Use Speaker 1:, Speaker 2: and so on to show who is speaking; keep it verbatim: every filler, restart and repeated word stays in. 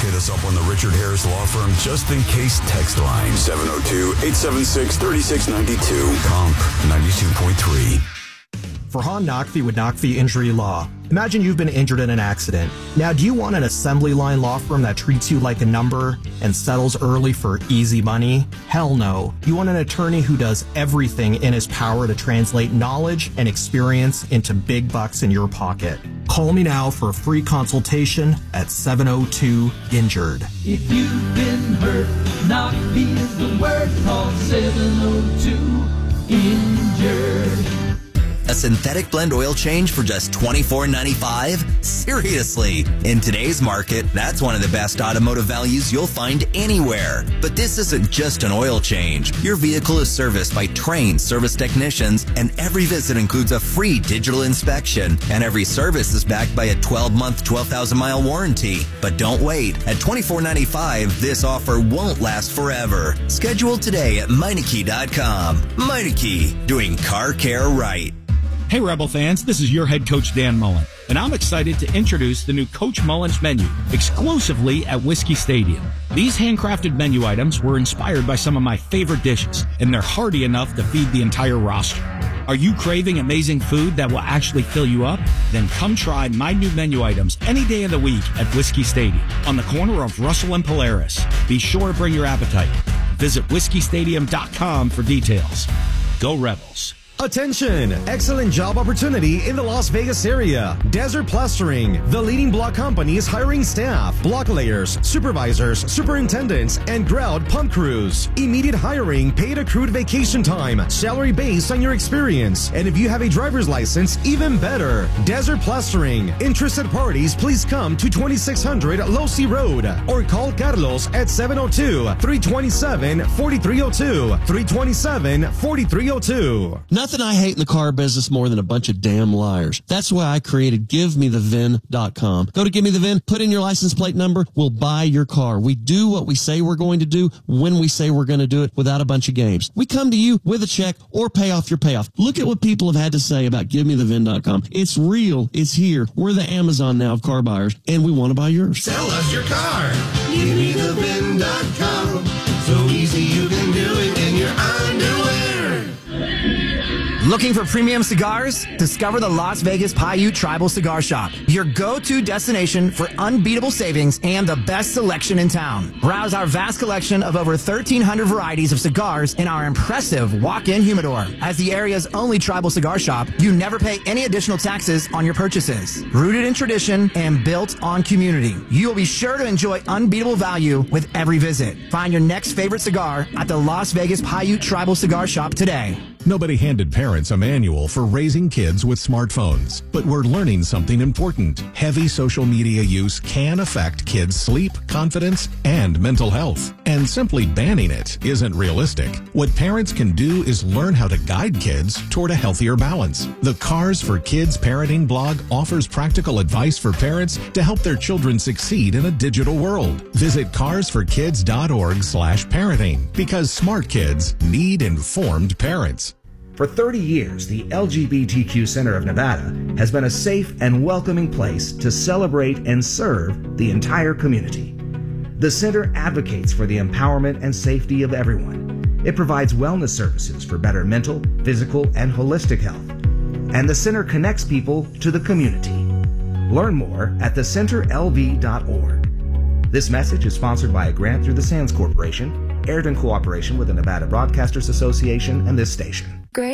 Speaker 1: Hit us up on the Richard Harris Law Firm Just In Case text line, seven oh two, eight seven six, three six nine two, Comp ninety-two point three.
Speaker 2: Farhan Naqvi with Naqvi Injury Law. Imagine you've been injured in an accident. Now, do you want an assembly line law firm that treats you like a number and settles early for easy money? Hell no. You want an attorney who does everything in his power to translate knowledge and experience into big bucks in your pocket. Call me now for a free consultation at seven oh two, injured.
Speaker 3: If you've been hurt, Naqvi is the word. Call seven oh two, injured.
Speaker 4: A synthetic blend oil change for just twenty-four ninety-five? Seriously, in today's market, that's one of the best automotive values you'll find anywhere. But this isn't just an oil change. Your vehicle is serviced by trained service technicians, and every visit includes a free digital inspection, and every service is backed by a twelve-month, twelve thousand mile warranty. But don't wait. At twenty-four ninety-five, this offer won't last forever. Schedule today at Meineke dot com. Meineke, doing car care right.
Speaker 5: Hey Rebel fans, this is your head coach Dan Mullen, and I'm excited to introduce the new Coach Mullen's menu exclusively at Whiskey Stadium. These handcrafted menu items were inspired by some of my favorite dishes, and they're hearty enough to feed the entire roster. Are you craving amazing food that will actually fill you up? Then come try my new menu items any day of the week at Whiskey Stadium on the corner of Russell and Polaris. Be sure to bring your appetite. Visit whiskey stadium dot com for details. Go Rebels.
Speaker 6: Attention! Excellent job opportunity in the Las Vegas area. Desert Plastering, the leading block company, is hiring staff, block layers, supervisors, superintendents, and grout pump crews. Immediate hiring, paid accrued vacation time, salary based on your experience. And if you have a driver's license, even better. Desert Plastering. Interested parties, please come to twenty-six hundred Losi Road or call Carlos at seven oh two, three two seven, four three oh two, three two seven, four three oh two.
Speaker 7: Nothing I hate in the car business more than a bunch of damn liars. That's why I created give me the V I N dot com. Go to Give Me The V I N, put in your license plate number, we'll buy your car. We do what we say we're going to do when we say we're going to do it without a bunch of games. We come to you with a check or pay off your payoff. Look at what people have had to say about Give Me The V I N dot com. It's real. It's here. We're the Amazon now of car buyers, and we want to buy yours.
Speaker 8: Sell us your car. Give Me The V I N dot com. So easy you can do it in your underwear.
Speaker 9: Looking for premium cigars? Discover the Las Vegas Paiute Tribal Cigar Shop, your go-to destination for unbeatable savings and the best selection in town. Browse our vast collection of over thirteen hundred varieties of cigars in our impressive walk-in humidor. As the area's only tribal cigar shop, you never pay any additional taxes on your purchases. Rooted in tradition and built on community, you will be sure to enjoy unbeatable value with every visit. Find your next favorite cigar at the Las Vegas Paiute Tribal Cigar Shop today.
Speaker 10: Nobody handed parents a manual for raising kids with smartphones, but we're learning something important. Heavy social media use can affect kids' sleep, confidence, and mental health. And simply banning it isn't realistic. What parents can do is learn how to guide kids toward a healthier balance. The Cars for Kids parenting blog offers practical advice for parents to help their children succeed in a digital world. Visit cars for kids dot org slash parenting because smart kids need informed parents.
Speaker 11: For thirty years, the L G B T Q Center of Nevada has been a safe and welcoming place to celebrate and serve the entire community. The center advocates for the empowerment and safety of everyone. It provides wellness services for better mental, physical, and holistic health. And the center connects people to the community. Learn more at the center L V dot org. This message is sponsored by a grant through the Sands Corporation, aired in cooperation with the Nevada Broadcasters Association and this station.
Speaker 12: Great.